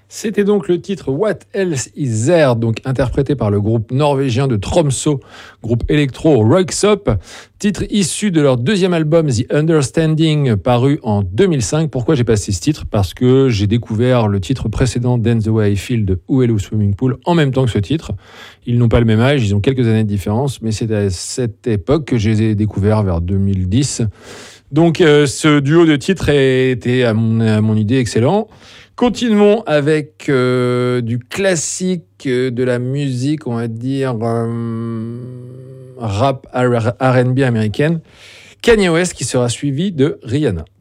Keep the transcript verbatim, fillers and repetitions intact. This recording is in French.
C'était donc le titre What Else Is There, donc interprété par le groupe norvégien de Tromsø, groupe électro Röyksopp, titre issu de leur deuxième album The Understanding, paru en deux mille cinq. Pourquoi j'ai passé ce titre ? Parce que j'ai découvert le titre précédent Dance the Way I Feel de Who Hello Swimming Pool en même temps que ce titre. Ils n'ont pas le même âge, ils ont quelques années de différence, mais c'est à cette époque que je les ai découverts, vers deux mille dix. Donc euh, ce duo de titres était à mon, à mon idée excellent. Continuons avec euh, du classique, euh, de la musique, on va dire euh, rap R and B américaine. Kanye West qui sera suivi de Rihanna.